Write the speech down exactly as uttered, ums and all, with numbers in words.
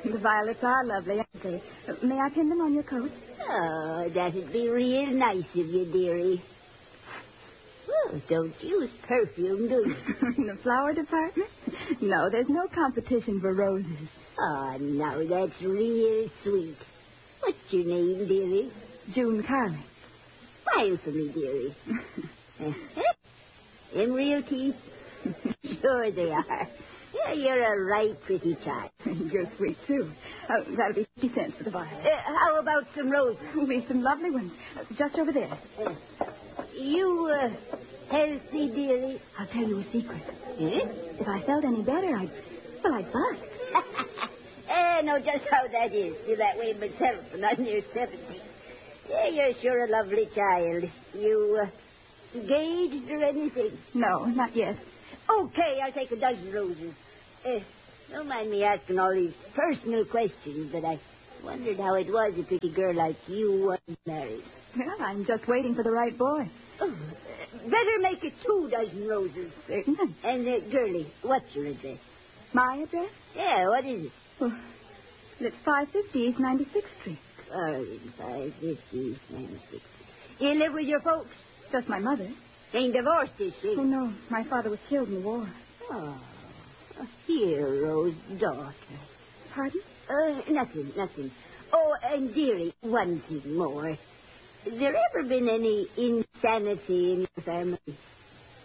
The violets are lovely, aren't they? Uh, may I pin them on your coat? Oh, that'd be real nice of you, dearie. Well, don't use perfume, do you? In the flower department? No, there's no competition for roses. Oh, no, that's real sweet. What's your name, dearie? June Carling. Smile for me, dearie. Them real teeth? Sure they are. Yeah, you're a right pretty child. You're sweet, too. Uh, that'll be fifty cents for the vial. Uh, how about some roses? We've some lovely ones. Uh, just over there. Uh, you, uh, healthy, dearie? I'll tell you a secret. Eh? If I felt any better, I'd... Well, I'd bust. I know just how that is. Feel that way myself, and I'm near seventy. Yeah, you're sure a lovely child. You, uh, engaged or anything? No, not yet. Okay, I'll take a dozen roses. Uh, don't mind me asking all these personal questions, but I wondered how it was a pretty girl like you wasn't married. Well, I'm just waiting for the right boy. Oh, uh, better make it two dozen roses. Certainly. And, uh, girlie, what's your address? My address? Yeah, what is it? Well, it's five fifty East ninety-sixth Street. Oh, five fifty East ninety-sixth Street. You live with your folks? Just my mother. Ain't divorced, is she? Oh, no. My father was killed in the war. Oh, a hero's daughter. Pardon? Uh, nothing, nothing. Oh, and dearie, one thing more. Has there ever been any insanity in your family?